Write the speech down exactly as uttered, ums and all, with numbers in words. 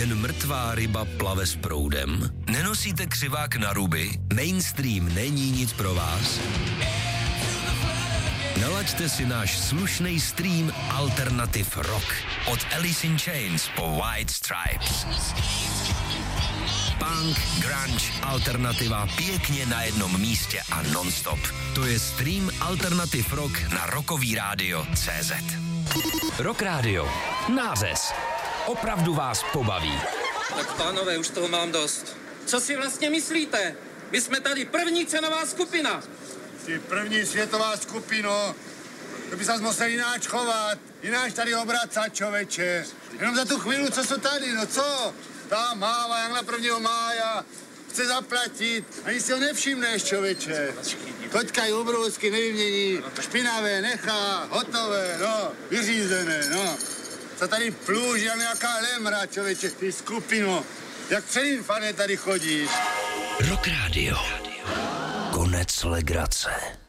jen mrtvá ryba plave s proudem? Nenosíte křivák na ruby? Mainstream není nic pro vás? Nalaďte si náš slušný stream Alternative Rock. Od Alice in Chains po White Stripes. Punk, grunge, alternativa pěkně na jednom místě a non-stop. To je stream Alternative Rock na Rockový rádio tečka cé zet. Rock Radio. Nářez. Opravdu vás pobaví. Tak pánové, už toho mám dost. Co si vlastně myslíte? My jsme tady první cenová skupina. Ty první světová skupino. To by se musel jináč chovat. Jináč tady obracat, čověče. Jenom za tu chvíli, co jsou tady, no co? Ta máva, jak na prvního mája. Chce zaplatit. Ani si ho nevšimneš, čověče. Koťka je obrovský, nevymění. Špinavé, nechá, hotové, no. Vyřízené, no. Co tady plůž, jak nějaká lemra, čověče. Ty skupino. Jak před infarné tady chodíš. Rock Radio. Konec legrace.